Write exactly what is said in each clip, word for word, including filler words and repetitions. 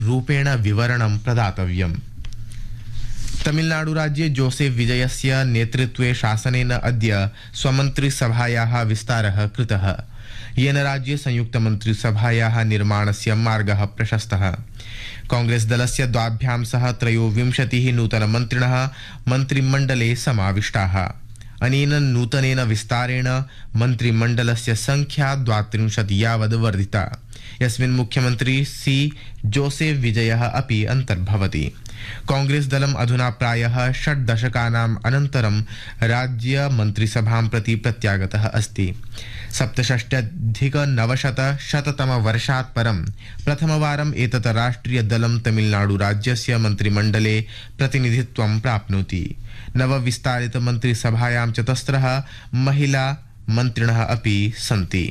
रूपेण विवरणं प्रदातव्यम्। तमिलनाडुराज्ये जोसेफ विजयस्य नेतृत्वे शासनेन अद्य स्वमन्त्रिसभायाः विस्तारः कृतः, येन राज्ये संयुक्तमन्त्रिसभायाः निर्माणस्य मार्गः प्रशस्तः। कांग्रेस दलस्य द्वाभ्यां सह त्रयोविंशतिः नूतनमन्त्रिणः मन्त्रिमण्डले समाविष्टाः। अनेन नूतनेन विस्तारेण मन्त्रिमण्डलस्य संख्या द्वात्रिंशत् यावद् वर्धिता, यस्मिन् मुख्यमन्त्री सी जोसेफ विजयः अपि अन्तर्भवति। कांग्रेस दलम् अधुना प्रायः षड् दशकानाम् अनन्तरं राज्य मन्त्रिसभां प्रति प्रत्यागतः अस्ति। सप्तषष्ट्यधिकनवशतशततमवर्षात् परं प्रथमवारम् एतत् राष्ट्रियदलं तमिलनाडुराज्यस्य मन्त्रिमण्डले प्रतिनिधित्वं प्राप्नोति। नवविस्तारितमन्त्रिसभायां चतस्रः महिला मन्त्रिणः अपि सन्ति।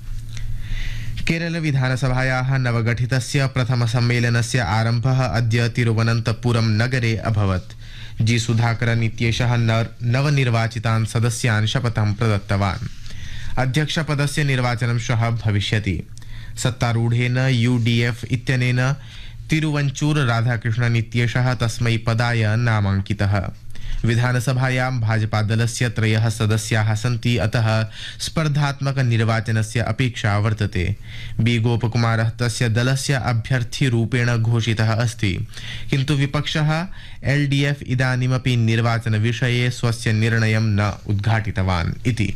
केरल विधानसभायाः नवगठितस्य प्रथमसम्मेलनस्य आरम्भः अद्य तिरुवनन्तपुरं नगरे अभवत्। जी सुधाकरन् इत्येषः नवनिर्वाचितान् सदस्यान् शपथं प्रदत्तवान्। अध्यक्षपदस्य निर्वाचनं श्वः भविष्यति। सत्तारूढेन यूडीएफ इत्यनेन तिरुवञ्चूर राधाकृष्णन् इत्येषः तस्मै पदाय नामाङ्कितः। विधानसभायां भाजपादलस्य त्रयः सदस्याः सन्ति, अतः स्पर्धात्मकनिर्वाचनस्य अपेक्षा वर्तते। बी गोपकुमारः तस्य दलस्य अभ्यर्थीरूपेण घोषितः अस्ति, किन्तु विपक्षः एलडीएफ इदानीमपि निर्वाचनविषये स्वस्य निर्णयं न उद्घाटितवान् इति।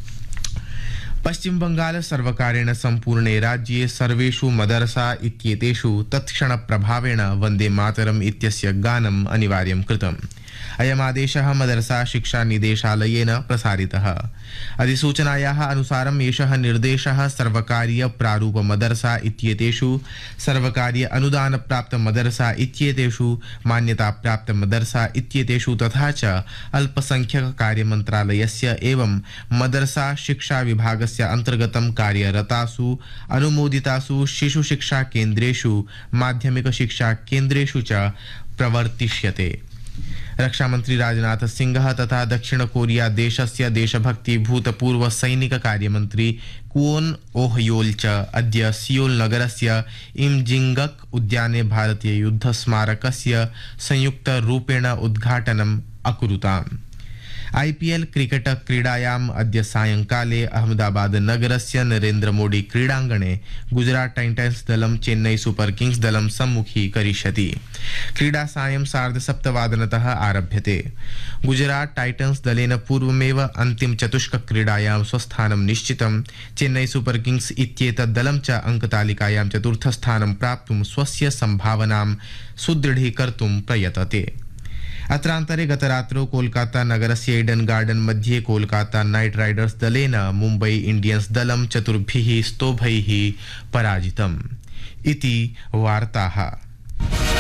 पश्चिम बंगाल सर्वकारेण सम्पूर्णे राज्ये सर्वेषु मदरसा इत्येतेषु तत्क्षणप्रभावेण वन्दे मातरम् इत्यस्य गानम् अनिवार्यं कृतम्। अयमादेशः मदरसा शिक्षा निदेशालयेन प्रसारितः। अधिसूचनायाः अनुसारम् एषः निर्देशः सर्वकारीय प्रारूप मदरसा इत्येतेषु, सर्वकारीय अनुदान प्राप्त मदरसा इत्येतेषु, मान्यता प्राप्त मदरसा इत्येतेषु तथा च अल्पसंख्यक कार्य मन्त्रालयस्य एवं मदरसा शिक्षा विभागस्य अन्तर्गतं कार्यरतासु अनुमोदितासु शिशु शिक्षा केन्द्रेषु, माध्यमिक शिक्षा केन्द्रेषु च प्रवर्तिष्यते। रक्षामंत्री राजनाथ सिंह तथा दक्षिण कोरिया देशस्य देशभक्ति भूतपूर्व सैनिक कार्यमंत्री क्वोन ओहयोल च अद्य सियोल नगरस्य इमजिंगक उद्याने भारतीय युद्ध स्मारकस्य संयुक्त रूपेण उद्घाटनम् अकुरुताम्। आईपीएल क्रिकेट क्रीडायाम् अद्य सायंकाले अहमदाबाद नगरस्य नरेन्द्र मोदी क्रीडाङ्गणे गुजरात टाइटन्स दलं चेन्नई सुपर किंग्स दलं सम्मुखीकरिष्यति। क्रीडा सायं सार्धसप्तवादनतः आरभ्यते। गुजरात टाइटन्स दलेन पूर्वमेव अन्तिम चतुष्क क्रीडायां स्वस्थानं निश्चितं। चेन्नई सुपर किंग्स इत्येतत् दलं च अंकतालिकायां चतुर्थस्थानं प्राप्तुं स्वस्य सम्भावनां सुदृढीकर्तुं प्रयतते। अत्रान्तरे गतरात्रौ कोलकाता नगरस्य ईडन गार्डन मध्ये कोलकाता नाइट राइडर्स दलेन मुम्बई इंडियंस दलं चतुर्भिः स्तोभैः पराजितम् इति वार्ताः।